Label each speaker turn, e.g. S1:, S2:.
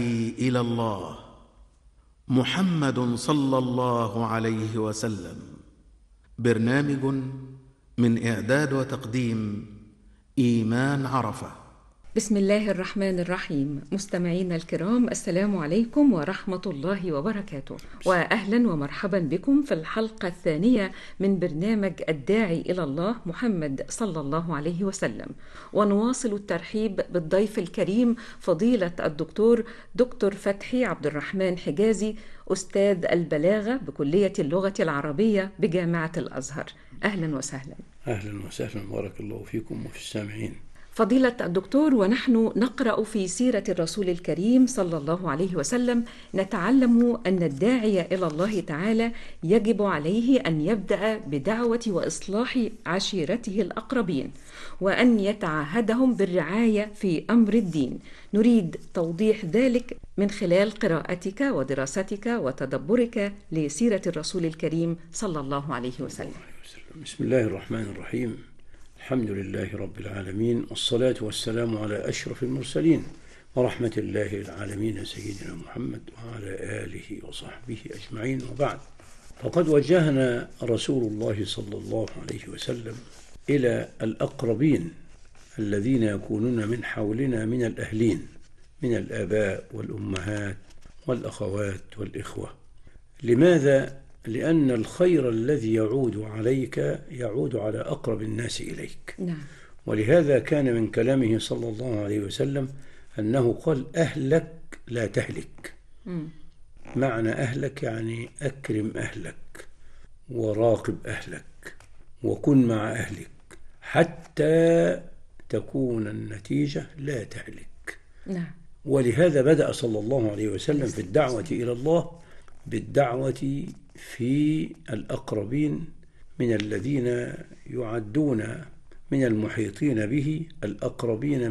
S1: إلى الله محمد صلى الله عليه وسلم. برنامج من إعداد وتقديم إيمان عرفة.
S2: بسم الله الرحمن الرحيم. مستمعينا الكرام، السلام عليكم ورحمة الله وبركاته، وأهلا ومرحبا بكم في الحلقة الثانية من برنامج الداعي إلى الله محمد صلى الله عليه وسلم. ونواصل الترحيب بالضيف الكريم فضيلة الدكتور فتحي عبد الرحمن حجازي، أستاذ البلاغة بكلية اللغة العربية بجامعة الأزهر. أهلا وسهلا.
S3: أهلا وسهلا، بارك الله فيكم وفي السامعين.
S2: فضيلة الدكتور، ونحن نقرأ في سيرة الرسول الكريم صلى الله عليه وسلم نتعلم أن الداعي إلى الله تعالى يجب عليه أن يبدأ بدعوة وإصلاح عشيرته الأقربين، وأن يتعهدهم بالرعاية في أمر الدين. نريد توضيح ذلك من خلال قراءتك ودراستك وتدبرك لسيرة الرسول الكريم صلى الله عليه وسلم.
S3: بسم الله الرحمن الرحيم. الحمد لله رب العالمين، والصلاة والسلام على أشرف المرسلين ورحمة الله العالمين سيدنا محمد وعلى آله وصحبه أجمعين، وبعد. فقد وجهنا رسول الله صلى الله عليه وسلم إلى الأقربين الذين يكونون من حولنا من الأهلين، من الآباء والأمهات والأخوات والإخوة. لماذا؟ لأن الخير الذي يعود عليك يعود على أقرب الناس إليك.
S2: نعم.
S3: ولهذا كان من كلامه صلى الله عليه وسلم أنه قال: أهلك لا تهلك. معنى أهلك يعني أكرم أهلك وراقب أهلك وكن مع أهلك حتى تكون النتيجة لا تهلك.
S2: نعم.
S3: ولهذا بدأ صلى الله عليه وسلم في الدعوة إلى الله بالدعوة في الأقربين من الذين يعدون من المحيطين به، الأقربين